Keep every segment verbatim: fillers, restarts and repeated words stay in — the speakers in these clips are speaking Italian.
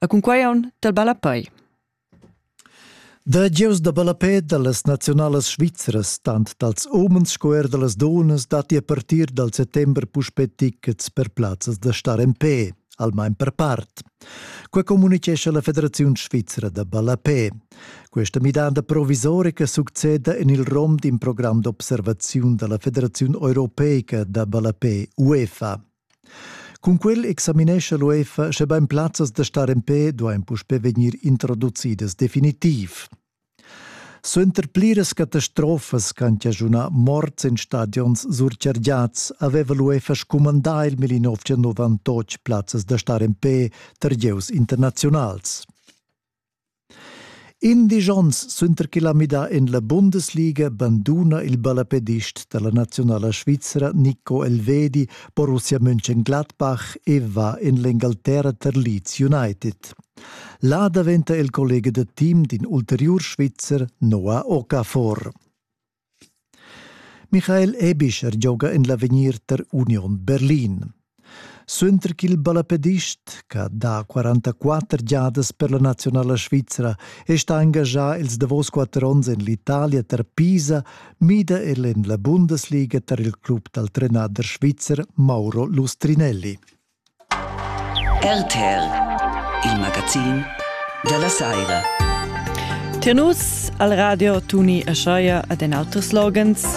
E con quei on del Balapei. Da geus da Balapè dallas nationalas svizzeras, tant dals omens scoer dallas donas, dati a partir dal settember puspet tickets per plazzas da star in P, almain per part. Que comunicesce la Federazione Svizzera da Balapè. Questa midanda provisorica succede in il rom din program d'observazione della Federazione Europeica da Balapè, UEFA. Con quel examinesce l'UEFA se ben plazzas da star in P duain puspè venir introduzidas definitiv. So interpliras catastrofas cantia giuna morts in stadions surchargiats aveva l'UEFA scumandà il millinovecentonovantotto plazzas da star in P targieus internazionals. In Dijons s'interchilamida in la Bundesliga banduna il balapedist della nazionale svizzera Nico Elvedi Borussia Mönchengladbach e va in l'Inghilterra ter Leeds United. Là diventa il collega del team din ulterior svizzer Noah Okafor. Michael Ebischer gioca in l'Avenir ter Union Berlin. Suenter qu'il balapedist, che da quarantaquattro giadas per la nazionale svizzera e sta ingaggià ils davos quattrons in l'Italia ter Pisa, mida el in la Bundesliga ter il club dal trenader svizzer Mauro Lustrinelli. R T L, il magazin della Saira. Ternus al radio Tuni a Schoia ad en altri slogans.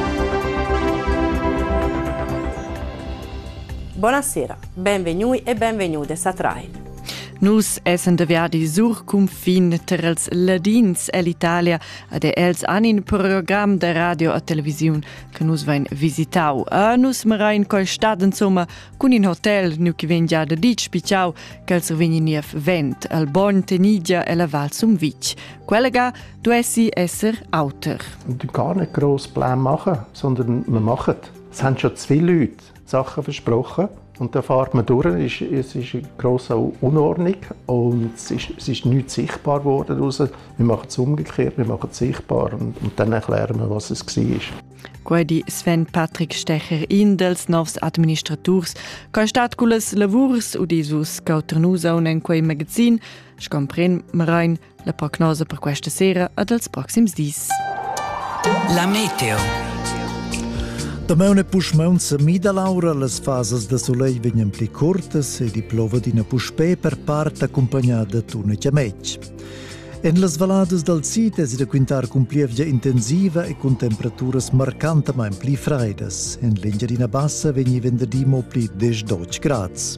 Buonasera, benvenuti e benvenute a Trail. Nus essen deviadi sur confin ter els ladins e l'Italia ed els han in program de radio a televisiun che nus vain visitau. A nus marain coi stad insomma cun in hotel nu che ven già da dit spiciau che els veni nief vent al bon Tenigia e la Val zum Vic. Quella ga du essi esser autor. Du gar nicht gross Plan machen, sondern wir machen. Es haben schon zu viele Leute Sachen versprochen. Und da fährt man durch, es ist, es ist eine grosse Unordnung und es ist, es ist nichts sichtbar geworden daraus. Wir machen es umgekehrt, wir machen es sichtbar und, und dann erklären wir, was es war. Quedi Sven Patrick Stecher in dels novs administraturs, che stat culas lavurs udisus cauternusa un en quei magazin, scompren marein la prognosa per questa sera ad als proxims dis. La meteo. Da meune puschmauns mida laura las fasas de soleil vegnan pli cortas e di plova d'ina puspè per part accompagnada d'una chiamec. En las valadas del Sid es da quintar con plievgia intensiva e con temperaturas marcantamain pli freidas. En l'Engiadina bassa vegni venderdimo pli dodici grads.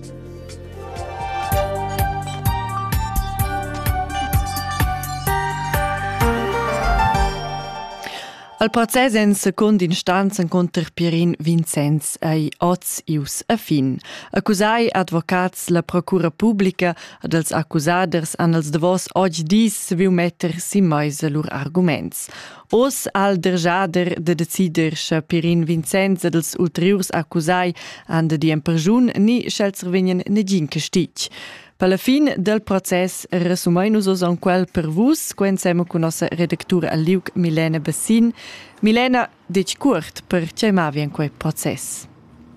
Al procès en second instanza contra Pierin Vincenz ai oz ius a fin. Accusai advocats la procura pubblica ad els accusaders an els davos oggi dis viu metter si meisa lur arguments. Os al derjader de decider scha Pierin Vincenz ad els ulteriors accusai an de diem perjun ni schelzer venien negin castic. Per la fin del process resumainus os an quel per vus, quen sema con nossa redactura al liug Milena Bassin. Milena, dec curt per ceimavi en quel process.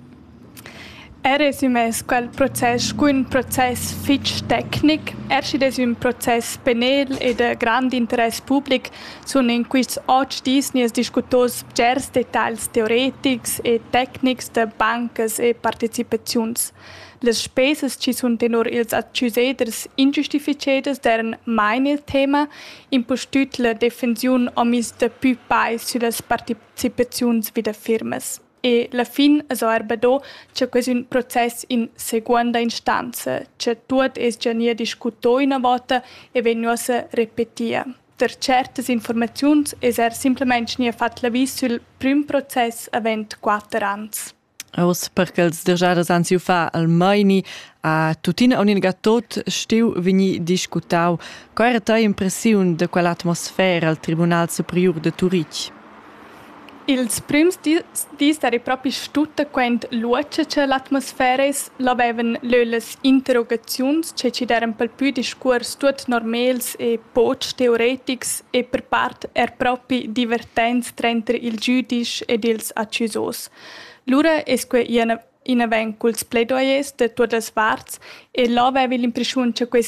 Er resumes quel process un process fitch tecnic, ersi des un process penel e de grand interès public, sun in quis oggi dis nies discutos gers detalls teoretics e tecnics de bancas e participaziuns. Les speses ci sunt tenor ils accuseders injustificedes deren meine tema impostut la defensiun omis de più pai sulle participaziuns vid firmes. E la fin es arbado c'è quasi un process in seconda instanza, c'è tuot es già nie discuto in a volta e vegnosa repetia. Der certes informaziuns es er simplement nie fat la vis sul prim process avent quattro ans. Aus perché els derjadas han siu fa al meini a tutina un ingatot stiu vegni discutau. Qual era tua impressiun de quell'atmosfera al Tribunal Superior de Zurich? Ils prims dis eri proprio stutta quent luce che l'atmosfera es, l'avevan le interrogaziuns che ci deran pel più discurs tut normals e poc teoretics e per part er proprio divertents trenter il giudice ed ils accusos. Lura es que in aven culs pledoies de todas parts e là avevi l'impressiun che